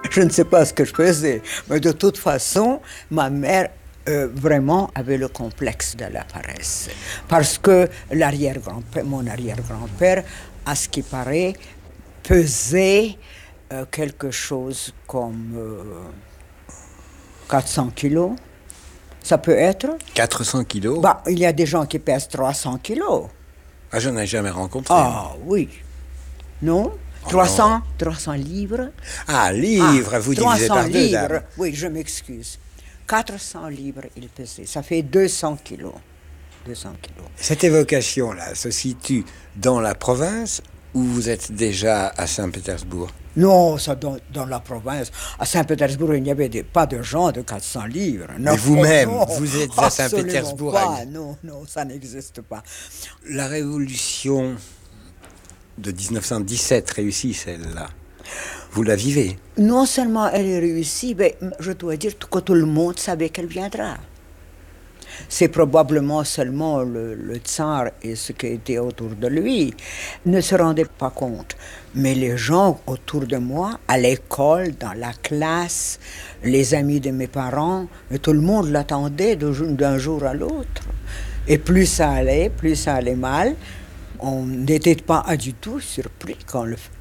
Je ne sais pas ce que je faisais, mais de toute façon, ma mère vraiment avait le complexe de la paresse. Parce que mon arrière-grand-père, à ce qui paraît, pesait quelque chose comme 400 kilos. Ça peut être. 400 kilos? Bah, il y a des gens qui pèsent 300 kilos. Ah, je n'en ai jamais rencontré. Ah oui. Non? Oh 300, non. 300 livres. Ah, livres, vous divisez 300 par deux, livres. dame. Oui, je m'excuse. 400 livres il pesait. Ça fait 200 kilos. 200 kilos. Cette évocation-là se situe dans la province ou vous êtes déjà à Saint-Pétersbourg? Non, ça dans la province. À Saint-Pétersbourg, il n'y avait pas de gens de 400 livres. Non, Mais vous-même, non, vous êtes à absolument Saint-Pétersbourg. pas. Non, non, ça n'existe pas. La révolution de 1917 réussit, celle-là. Vous la vivez. Non seulement elle est réussie, mais je dois dire que tout le monde savait qu'elle viendra. C'est probablement seulement le tsar et ce qui était autour de lui ne se rendaient pas compte. Mais les gens autour de moi, à l'école, dans la classe, les amis de mes parents, tout le monde l'attendait d'un jour à l'autre. Et plus ça allait mal. On n'était pas du tout surpris quand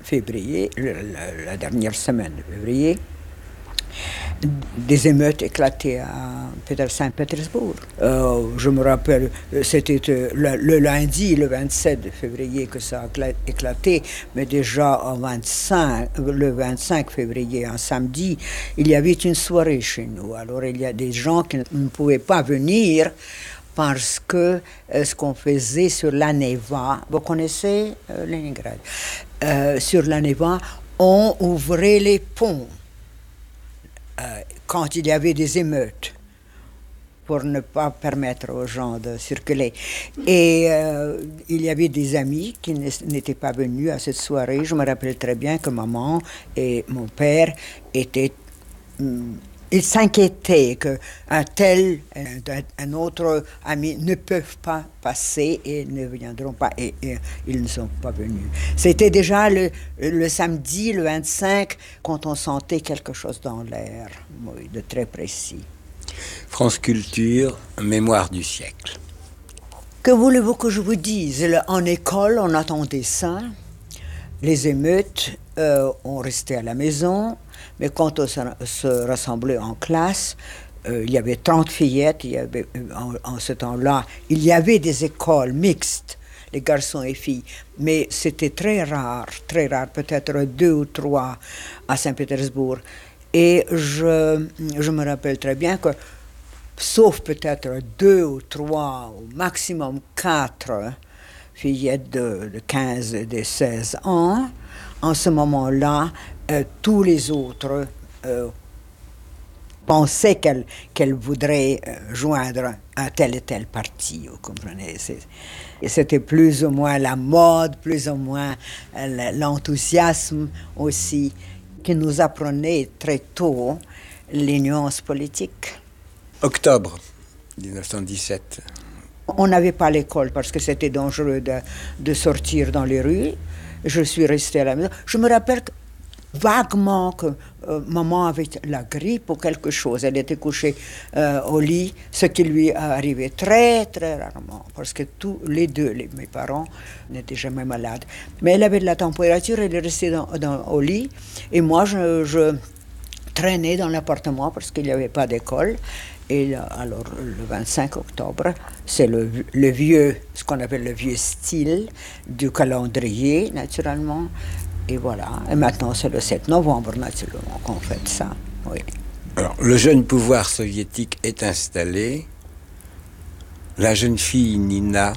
la dernière semaine de février, des émeutes éclataient à Saint-Pétersbourg. Je me rappelle, c'était le lundi, le 27 février que ça a éclaté, mais déjà le 25 février, un samedi, il y avait une soirée chez nous. Alors il y a des gens qui ne pouvaient pas venir parce que ce qu'on faisait sur la Neva, vous connaissez Leningrad, sur la Neva, on ouvrait les ponts quand il y avait des émeutes pour ne pas permettre aux gens de circuler. Et il y avait des amis qui n'étaient pas venus à cette soirée. Je me rappelle très bien que maman et mon père étaient... ils s'inquiétaient un autre ami ne peuvent pas passer et ne viendront pas. Et ils ne sont pas venus. C'était déjà le samedi, le 25, quand on sentait quelque chose dans l'air, oui, de très précis. France Culture, mémoire du siècle. Que voulez-vous que je vous dise? En école, on attendait ça. Les émeutes, on restait à la maison. Mais quand on se rassemblait en classe, il y avait 30 fillettes. En ce temps-là, il y avait des écoles mixtes, les garçons et filles. Mais c'était très rare, peut-être 2 ou 3 à Saint-Pétersbourg. Et je me rappelle très bien que, sauf peut-être 2 ou 3, au maximum 4 fillettes de 15 et de 16 ans, en ce moment-là, tous les autres pensaient qu'elle voudrait joindre un tel et tel parti, vous comprenez? Et c'était plus ou moins la mode, plus ou moins l'enthousiasme aussi, qui nous apprenait très tôt les nuances politiques. Octobre 1917. On n'avait pas l'école parce que c'était dangereux de sortir dans les rues. Je suis restée à la maison. Je me rappelle vaguement que maman avait la grippe ou quelque chose. Elle était couchée au lit, ce qui lui arrivait très, très rarement, parce que tous les deux, mes parents, n'étaient jamais malades. Mais elle avait de la température, elle est restée au lit, et moi, je traînais dans l'appartement parce qu'il n'y avait pas d'école. Et alors, le 25 octobre, c'est le vieux, ce qu'on appelle le vieux style du calendrier, naturellement. Et voilà. Et maintenant, c'est le 7 novembre, naturellement, qu'on fête ça. Oui. Alors, le jeune pouvoir soviétique est installé. La jeune fille Nina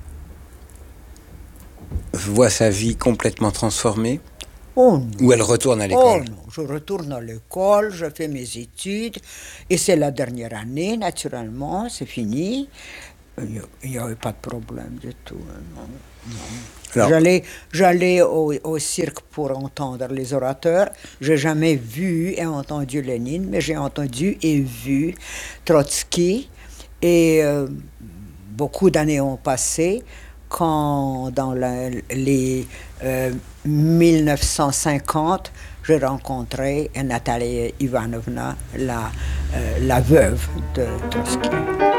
voit sa vie complètement transformée. Oh non. Ou elle retourne à l'école? Oh non, je retourne à l'école, je fais mes études, et c'est la dernière année, naturellement, c'est fini. Il n'y avait pas de problème du tout. Non, non. Alors, j'allais au cirque pour entendre les orateurs. Je n'ai jamais vu et entendu Lénine, mais j'ai entendu et vu Trotsky. Et beaucoup d'années ont passé. quand, dans les 1950, j'ai rencontré Natalia Ivanovna, la veuve de Trotsky.